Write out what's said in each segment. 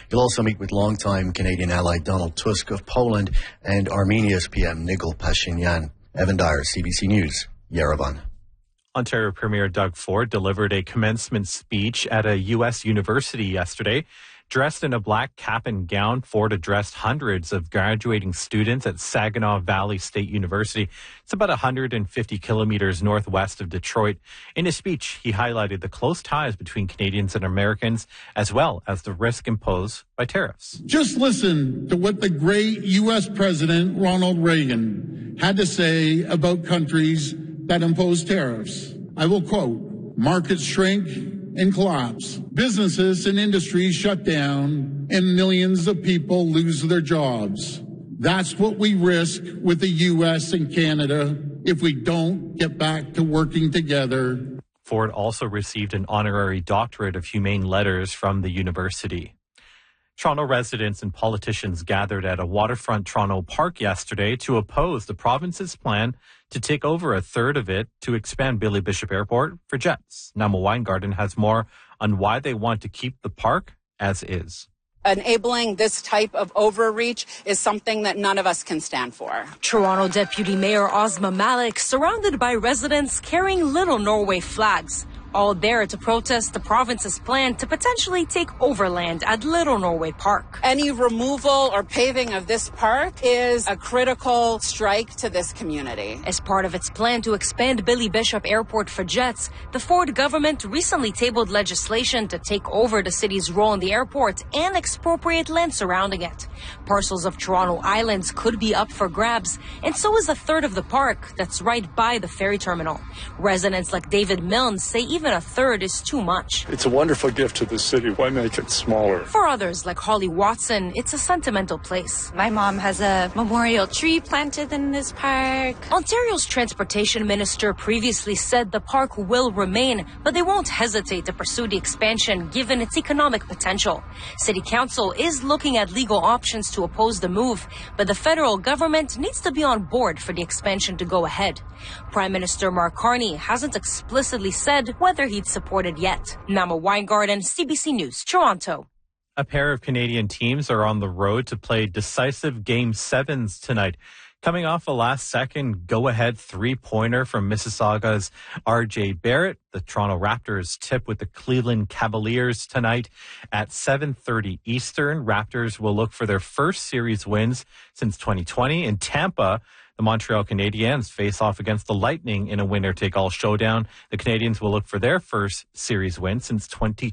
He'll also meet with longtime Canadian ally Donald Tusk of Poland and Armenia's PM Nikol Pashinyan. Evan Dyer, CBC News, Yerevan. Ontario Premier Doug Ford delivered a commencement speech at a U.S. university yesterday. Dressed in a black cap and gown, Ford addressed hundreds of graduating students at Saginaw Valley State University. It's about 150 kilometers northwest of Detroit. In his speech, he highlighted the close ties between Canadians and Americans, as well as the risk imposed by tariffs. Just listen to what the great U.S. President Ronald Reagan had to say about countries that impose tariffs. I will quote, "Markets shrink and collapse. Businesses and industries shut down and millions of people lose their jobs. That's what we risk with the U.S. and Canada if we don't get back to working together." Ford also received an honorary doctorate of humane letters from the university. Toronto residents and politicians gathered at a waterfront Toronto park yesterday to oppose the province's plan to take over a third of it to expand Billy Bishop Airport for jets. Nama Weingarten has more on why they want to keep the park as is. Enabling this type of overreach is something that none of us can stand for. Toronto Deputy Mayor Ozma Malik surrounded by residents carrying Little Norway flags, all there to protest the province's plan to potentially take over land at Little Norway Park. Any removal or paving of this park is a critical strike to this community. As part of its plan to expand Billy Bishop Airport for jets, the Ford government recently tabled legislation to take over the city's role in the airport and expropriate land surrounding it. Parcels of Toronto Islands could be up for grabs, and so is a third of the park that's right by the ferry terminal. Residents like David Milne say even a third is too much. It's a wonderful gift to the city. Why make it smaller? For others like Holly Watson, it's a sentimental place. My mom has a memorial tree planted in this park. Ontario's transportation minister previously said the park will remain, but they won't hesitate to pursue the expansion given its economic potential. City Council is looking at legal options to oppose the move, but the federal government needs to be on board for the expansion to go ahead. Prime Minister Mark Carney hasn't explicitly said whether he'd support it yet. Nama Weingarten, CBC News, Toronto. A pair of Canadian teams are on the road to play decisive Game 7s tonight. Coming off a last-second go-ahead three-pointer from Mississauga's R.J. Barrett, the Toronto Raptors tip with the Cleveland Cavaliers tonight at 7:30 Eastern. Raptors will look for their first series wins since 2020. In Tampa, the Montreal Canadiens face off against the Lightning in a winner-take-all showdown. The Canadiens will look for their first series win since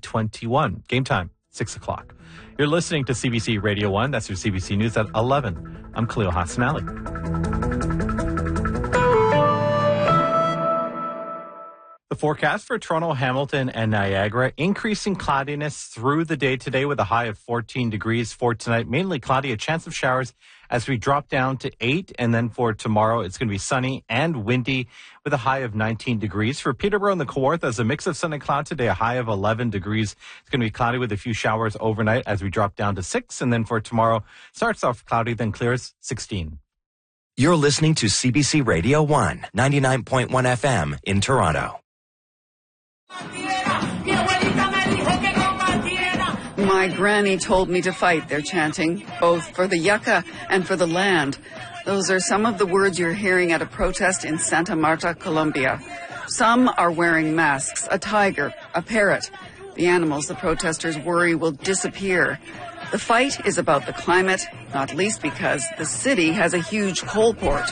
2021. Game time, 6 o'clock. You're listening to CBC Radio 1. That's your CBC News at 11. I'm Khalil Hassan Ali. The forecast for Toronto, Hamilton, and Niagara, increasing cloudiness through the day today with a high of 14 degrees. For tonight, mainly cloudy, a chance of showers as we drop down to 8. And then for tomorrow, it's going to be sunny and windy with a high of 19 degrees. For Peterborough and the Kawarthas, a mix of sun and cloud today, a high of 11 degrees. It's going to be cloudy with a few showers overnight as we drop down to 6. And then for tomorrow, starts off cloudy, then clears 16. You're listening to CBC Radio 1, 99.1 FM in Toronto. My granny told me to fight, they're chanting, both for the yucca and for the land. Those are some of the words you're hearing at a protest in Santa Marta, Colombia. Some are wearing masks, a tiger, a parrot. The animals the protesters worry will disappear. The fight is about the climate, not least because the city has a huge coal port.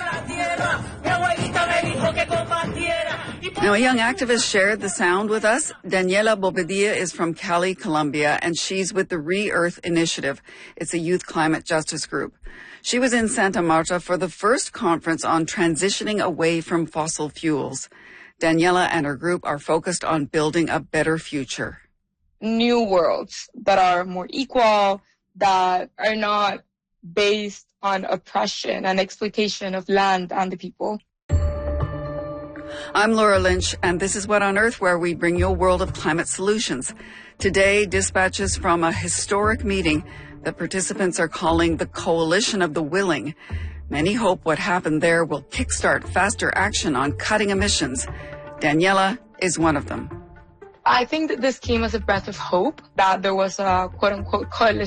Now, a young activist shared the sound with us. Daniela Bobadilla is from Cali, Colombia, and she's with the Re-Earth Initiative. It's a youth climate justice group. She was in Santa Marta for the first conference on transitioning away from fossil fuels. Daniela and her group are focused on building a better future. New worlds that are more equal, that are not based on oppression and exploitation of land and the people. I'm Laura Lynch, and this is What on Earth, where we bring you a world of climate solutions. Today, dispatches from a historic meeting that participants are calling the Coalition of the Willing. Many hope what happened there will kickstart faster action on cutting emissions. Daniela is one of them. I think that this came as a breath of hope, that there was a quote-unquote coalition